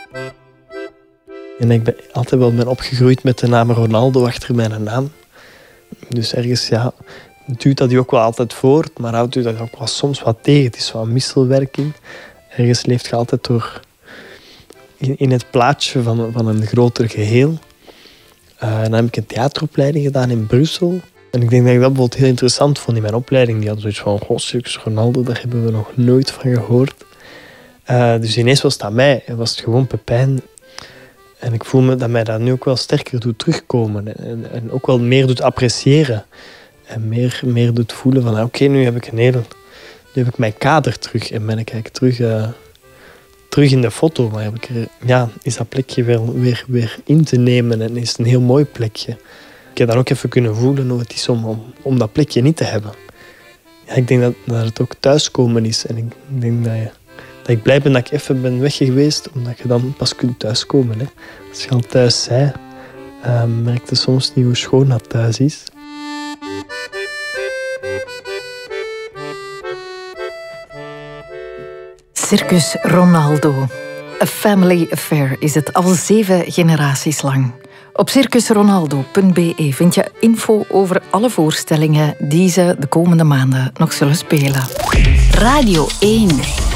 En ik ben altijd wel opgegroeid met de naam Ronaldo achter mijn naam. Dus ergens, duwt dat je ook wel altijd voort, maar houdt u dat ook wel soms wat tegen. Het is wel een wisselwerking. Ergens leeft je altijd door in het plaatje van een groter geheel. En dan heb ik een theateropleiding gedaan in Brussel. En ik denk dat ik dat bijvoorbeeld heel interessant vond in mijn opleiding. Die had zoiets van, Circus Ronaldo, daar hebben we nog nooit van gehoord. Dus ineens was het aan mij. Was het gewoon Pepijn. En ik voel me dat mij dat nu ook wel sterker doet terugkomen. En ook wel meer doet appreciëren. En meer doet voelen van, oké, nu heb ik mijn kader terug. En ben ik eigenlijk terug in de foto. Maar is dat plekje wel weer in te nemen. En is het een heel mooi plekje. Ik heb dan ook even kunnen voelen hoe het is om dat plekje niet te hebben. Ja, ik denk dat het ook thuiskomen is. En ik denk dat ik blij ben dat ik even ben weg geweest, omdat je dan pas kunt thuiskomen. Hè. Als je al thuis bent, merk je soms niet hoe schoon dat thuis is. Circus Ronaldo. A family affair is het al 7 generaties lang. Op circusronaldo.be vind je info over alle voorstellingen die ze de komende maanden nog zullen spelen. Radio 1.